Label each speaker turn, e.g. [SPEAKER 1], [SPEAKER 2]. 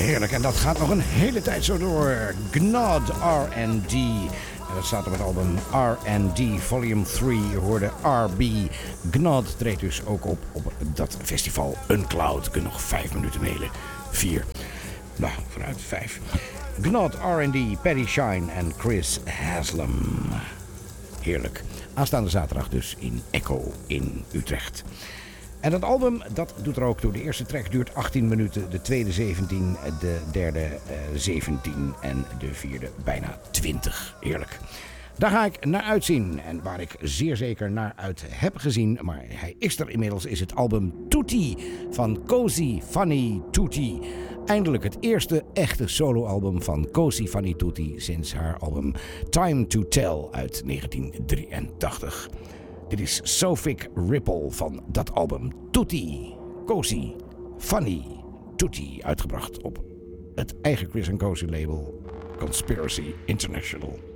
[SPEAKER 1] Heerlijk, en dat gaat nog een hele tijd zo door. Gnod R&D. En dat staat op het album R&D Volume 3. Je hoorde RB. Gnod treedt dus ook op dat festival Uncloud. Kun je nog 5 minuten mailen. 4. Nou, vooruit 5. Gnod R&D, Paddy Shine en Chris Haslam. Heerlijk. Aanstaande zaterdag dus in Echo in Utrecht. En dat album, dat doet er ook toe. De eerste track duurt 18 minuten, de tweede 17, de derde 17 en de vierde bijna 20. Heerlijk. Daar ga ik naar uitzien. En waar ik zeer zeker naar uit heb gezien, maar hij is er inmiddels, is het album Tutti van Così Fanny Tutti. Eindelijk het eerste echte soloalbum van Così Fanny Tutti sinds haar album Time to Tell uit 1983. Dit is Sophic Ripple van dat album Tutti, Così Fanny Tutti, uitgebracht op het eigen Chris & Così label Conspiracy International.